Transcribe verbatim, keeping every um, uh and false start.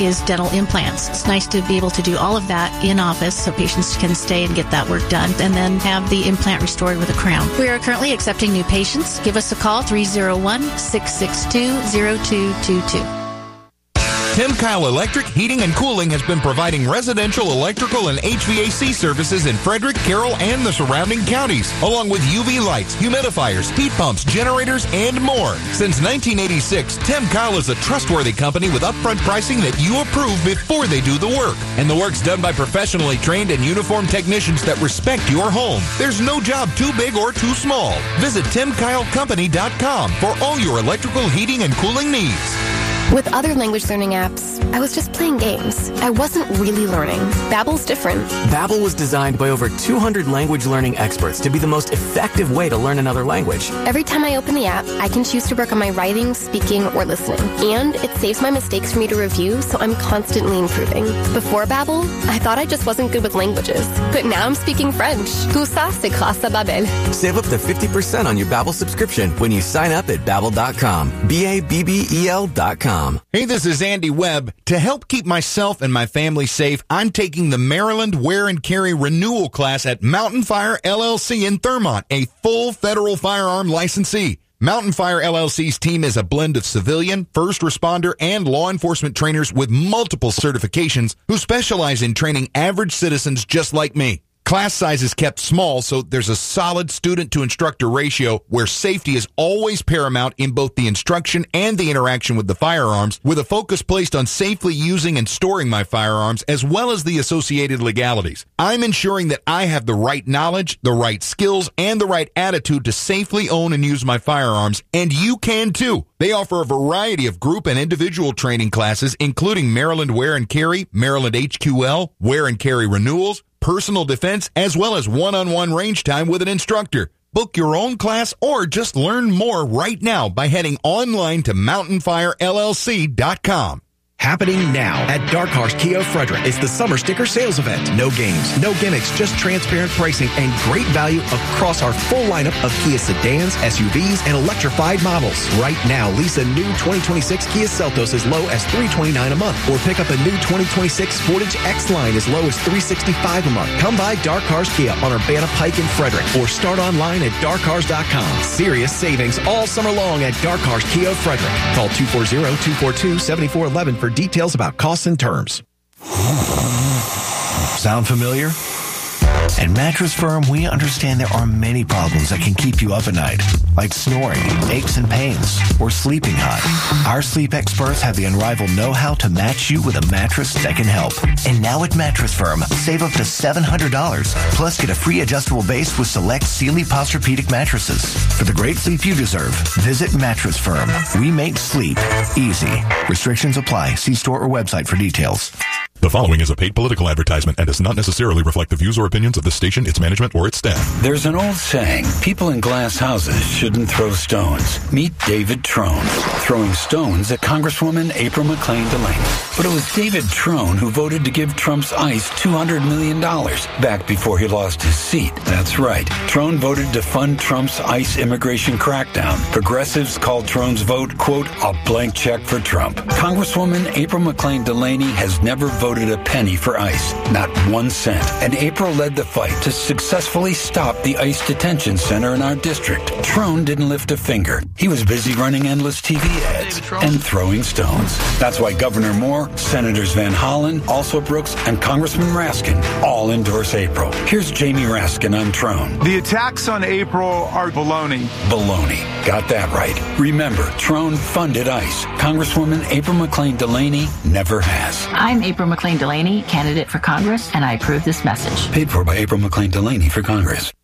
is dental implants. It's nice to be able to do all of that in office so patients can stay and get that work done and then have the implant restored with a crown. We are currently accepting new patients. Give us a call, three oh one, six six two, oh two two two. Tim Kyle Electric Heating and Cooling has been providing residential electrical and H V A C services in Frederick, Carroll, and the surrounding counties, along with U V lights, humidifiers, heat pumps, generators, and more. Since nineteen eighty-six, Tim Kyle is a trustworthy company with upfront pricing that you approve before they do the work. And the work's done by professionally trained and uniformed technicians that respect your home. There's no job too big or too small. Visit tim kyle company dot com for all your electrical heating and cooling needs. With other language learning apps, I was just playing games. I wasn't really learning. Babbel's different. Babbel was designed by over two hundred language learning experts to be the most effective way to learn another language. Every time I open the app, I can choose to work on my writing, speaking, or listening. And it saves my mistakes for me to review, so I'm constantly improving. Before Babbel, I thought I just wasn't good with languages. But now I'm speaking French. Tout ça, c'est grâce à Babbel. Save up to fifty percent on your Babbel subscription when you sign up at babbel dot com. B A B B E L dot com. Hey, this is Andy Webb. To help keep myself and my family safe, I'm taking the Maryland Wear and Carry Renewal class at Mountain Fire L L C in Thurmont, a full federal firearm licensee. Mountain Fire L L C's team is a blend of civilian, first responder, and law enforcement trainers with multiple certifications who specialize in training average citizens just like me. Class size is kept small, so there's a solid student-to-instructor ratio where safety is always paramount in both the instruction and the interaction with the firearms, with a focus placed on safely using and storing my firearms as well as the associated legalities. I'm ensuring that I have the right knowledge, the right skills, and the right attitude to safely own and use my firearms, and you can too. They offer a variety of group and individual training classes, including Maryland Wear and Carry, Maryland H Q L, Wear and Carry Renewals, personal defense, as well as one-on-one range time with an instructor. Book your own class or just learn more right now by heading online to mountain fire L L C dot com. Happening now at Dark Horse Kia Frederick. It's the summer sticker sales event. No games, no gimmicks, just transparent pricing and great value across our full lineup of Kia sedans, S U Vs, and electrified models. Right now, lease a new twenty twenty-six Kia Seltos as low as three hundred twenty-nine dollars a month, or pick up a new twenty twenty-six Sportage X-Line as low as three hundred sixty-five dollars a month. Come by Dark Horse Kia on Urbana Pike in Frederick, or start online at dark cars dot com. Serious savings all summer long at Dark Horse Kia Frederick. Call two four zero, two four two, seven four one one for details about costs and terms. Sound familiar? At Mattress Firm, we understand there are many problems that can keep you up at night, like snoring, aches and pains, or sleeping hot. Our sleep experts have the unrivaled know-how to match you with a mattress that can help. And now at Mattress Firm, save up to seven hundred dollars, plus get a free adjustable base with select Sealy Posturepedic mattresses. For the great sleep you deserve, visit Mattress Firm. We make sleep easy. Restrictions apply. See store or website for details. The following is a paid political advertisement and does not necessarily reflect the views or opinions of this station, its management, or its staff. There's an old saying, people in glass houses shouldn't throw stones. Meet David Trone, throwing stones at Congresswoman April McClain Delaney. But it was David Trone who voted to give Trump's ICE two hundred million dollars back before he lost his seat. That's right. Trone voted to fund Trump's ICE immigration crackdown. Progressives called Trone's vote, quote, a blank check for Trump. Congresswoman April McClain Delaney has never voted a penny for ICE, not one cent. And April led the fight to successfully stop the ICE detention center in our district. Trone didn't lift a finger. He was busy running endless T V ads and throwing stones. That's why Governor Moore, Senators Van Hollen, also Brooks, and Congressman Raskin all endorse April. Here's Jamie Raskin on Trone. The attacks on April are baloney. Baloney. Got that right. Remember, Trone funded ICE. Congresswoman April McClain Delaney never has. I'm April McClain Delaney, candidate for Congress, and I approve this message. Paid for by April McClain Delaney for Congress.